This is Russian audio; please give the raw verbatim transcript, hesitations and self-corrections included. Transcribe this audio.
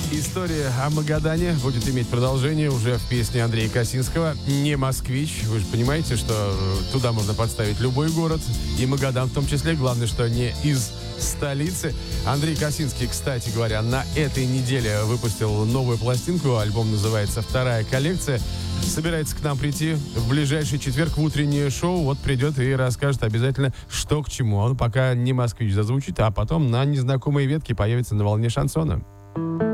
История о Магадане будет иметь продолжение уже в песне Андрея Косинского «Не москвич». Вы же понимаете, что туда можно подставить любой город, и Магадан в том числе. Главное, что не из столицы. Андрей Косинский, кстати говоря, на этой неделе выпустил новую пластинку. Альбом называется «Вторая коллекция». Собирается к нам прийти в ближайший четверг в утреннее шоу. Вот придет и расскажет обязательно, что к чему. Он пока «Не москвич» зазвучит, а потом на незнакомой ветке появится на волне шансона.